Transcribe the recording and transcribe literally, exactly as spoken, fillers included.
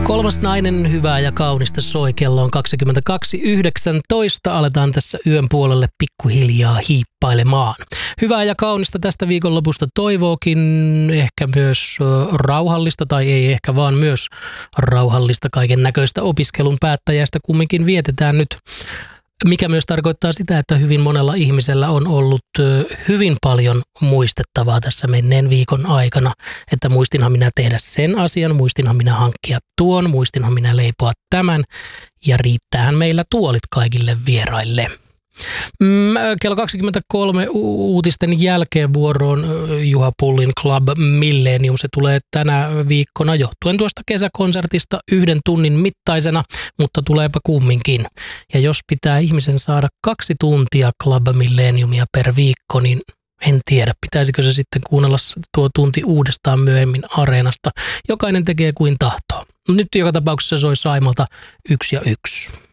Kolmas nainen, hyvää ja kaunista soi. Kello on kaksikymmentäkaksi yhdeksäntoista. Aletaan tässä yön puolelle pikkuhiljaa hiippailemaan. Hyvää ja kaunista tästä viikonlopusta toivookin. Ehkä myös rauhallista, tai ei ehkä vaan myös rauhallista kaiken näköistä opiskelun päättäjästä kumminkin vietetään nyt. Mikä myös tarkoittaa sitä, että hyvin monella ihmisellä on ollut hyvin paljon muistettavaa tässä menneen viikon aikana. Että muistinhan minä tehdä sen asian, muistinhan minä hankkia tuon, muistinhan minä leipoa tämän ja riittäähän meillä tuolit kaikille vieraille. Kello kaksikymmentäkolme uutisten jälkeen vuoroon Juha Pullin Club Millennium. Se tulee tänä viikkona johtuen tuosta kesäkonsertista yhden tunnin mittaisena, mutta tuleepa kumminkin. Ja jos pitää ihmisen saada kaksi tuntia Club Millenniumia per viikko, niin en tiedä, pitäisikö se sitten kuunnella tuo tunti uudestaan myöhemmin Areenasta. Jokainen tekee kuin tahtoo. Nyt joka tapauksessa soi Saimalta yksi ja yksi.